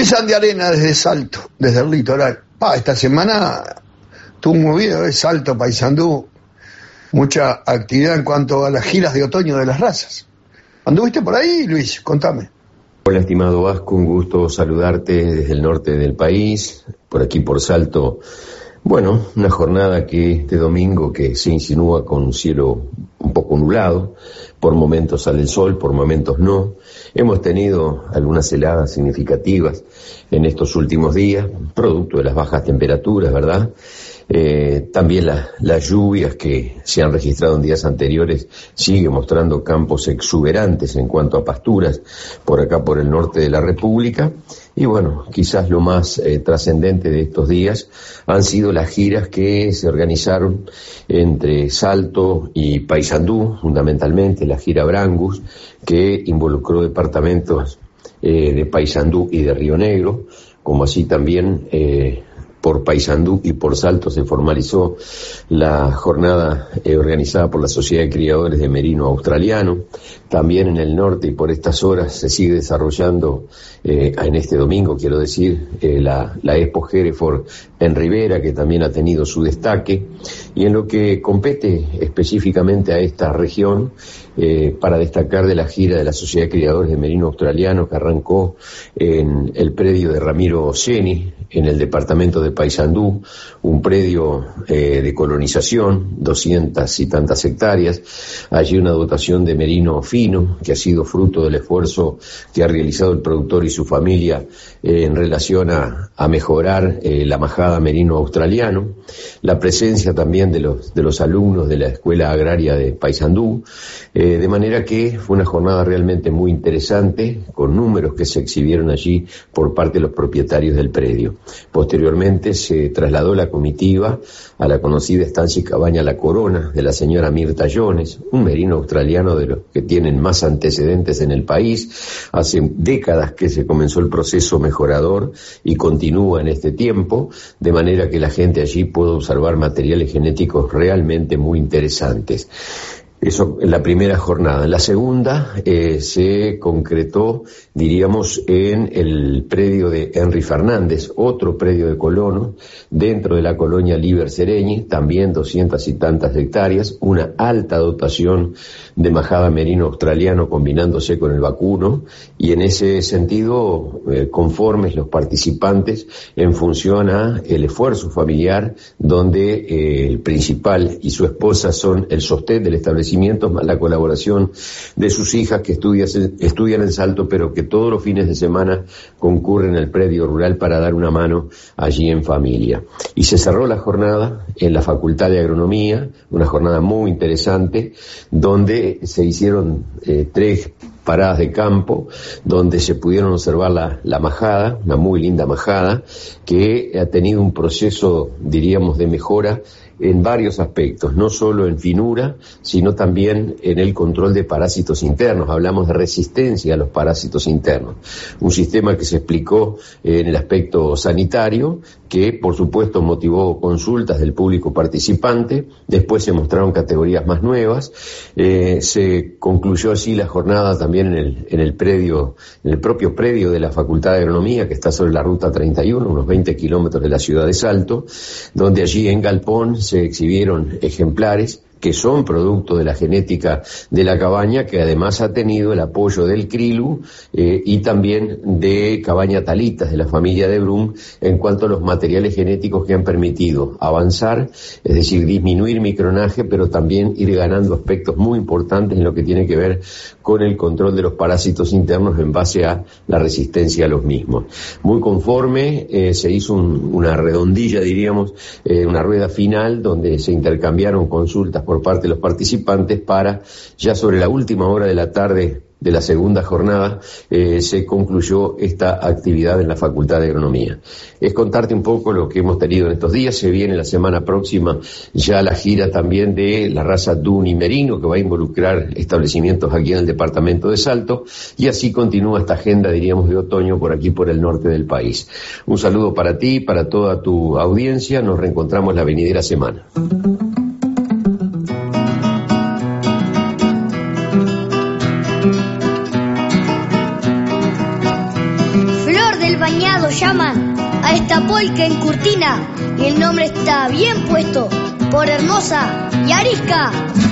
Luis Andy Arena desde Salto, desde el litoral. Esta semana estuvo movido, Salto, Paysandú, mucha actividad en cuanto a las giras de otoño de las razas. ¿Anduviste por ahí, Luis? Contame. Hola, estimado Vasco, un gusto saludarte desde el norte del país, por aquí por Salto. Bueno, una jornada que este domingo que se insinúa con un cielo un poco nublado, por momentos sale el sol, por momentos no. Hemos tenido algunas heladas significativas en estos últimos días, producto de las bajas temperaturas, ¿verdad? También las lluvias que se han registrado en días anteriores siguen mostrando campos exuberantes en cuanto a pasturas por acá por el norte de la República. Y bueno, quizás lo más trascendente de estos días han sido las giras que se organizaron entre Salto y Paysandú, fundamentalmente la gira Brangus, que involucró departamentos de Paysandú y de Río Negro, como así también por Paysandú y por Salto se formalizó la jornada organizada por la Sociedad de Criadores de Merino Australiano. También en el norte y por estas horas se sigue desarrollando, en este domingo quiero decir, la Expo Hereford en Rivera, que también ha tenido su destaque. Y en lo que compete específicamente a esta región, para destacar de la gira de la Sociedad de Criadores de Merino Australiano, que arrancó en el predio de Ramiro Oceni, en el departamento de Paysandú, un predio de colonización, 200 y tantas hectáreas, allí una dotación de merino fino, que ha sido fruto del esfuerzo que ha realizado el productor y su familia en relación a mejorar la majada merino australiano, la presencia también de los alumnos de la Escuela Agraria de Paysandú, de manera que fue una jornada realmente muy interesante, con números que se exhibieron allí por parte de los propietarios del predio. Posteriormente se trasladó la comitiva a la conocida estancia y cabaña La Corona de la señora Mirta Jones, un merino australiano de los que tienen más antecedentes en el país. Hace décadas que se comenzó el proceso mejorador y continúa en este tiempo, de manera que la gente allí puede observar materiales genéticos realmente muy interesantes. Eso en la primera jornada. En la segunda se concretó, diríamos, en el predio de Henry Fernández, otro predio de colonos, dentro de la colonia Liber Sereñi, también 200 y tantas hectáreas, una alta dotación de majada merino australiano combinándose con el vacuno, y en ese sentido, conformes los participantes en función a el esfuerzo familiar, donde el principal y su esposa son el sostén del establecimiento, más la colaboración de sus hijas que estudian en Salto, pero que todos los fines de semana concurren al predio rural para dar una mano allí en familia. Y se cerró la jornada en la Facultad de Agronomía, una jornada muy interesante, donde se hicieron 3 paradas de campo, donde se pudieron observar la majada, una muy linda majada, que ha tenido un proceso, diríamos, de mejora en varios aspectos, no solo en finura, sino también en el control de parásitos internos. Hablamos de resistencia a los parásitos internos. Un sistema que se explicó en el aspecto sanitario, que por supuesto motivó consultas del público participante. Después se mostraron categorías más nuevas. Se concluyó así la jornada también en el propio predio de la Facultad de Agronomía, que está sobre la Ruta 31, unos 20 kilómetros de la ciudad de Salto, donde allí en galpón se exhibieron ejemplares que son producto de la genética de la cabaña, que además ha tenido el apoyo del CRILU y también de Cabaña Talitas, de la familia de Brum, en cuanto a los materiales genéticos que han permitido avanzar, es decir, disminuir micronaje, pero también ir ganando aspectos muy importantes en lo que tiene que ver con el control de los parásitos internos en base a la resistencia a los mismos. Muy conforme, se hizo una redondilla, diríamos, una rueda final, donde se intercambiaron consultas por parte de los participantes para, ya sobre la última hora de la tarde de la segunda jornada, se concluyó esta actividad en la Facultad de Agronomía. Es contarte un poco lo que hemos tenido en estos días. Se viene la semana próxima ya la gira también de la raza Dun y Merino, que va a involucrar establecimientos aquí en el departamento de Salto, y así continúa esta agenda, diríamos, de otoño por aquí, por el norte del país. Un saludo para ti, para toda tu audiencia. Nos reencontramos la venidera semana. Flor de del bañado llaman a esta polca en Curtina y el nombre está bien puesto por hermosa y arisca.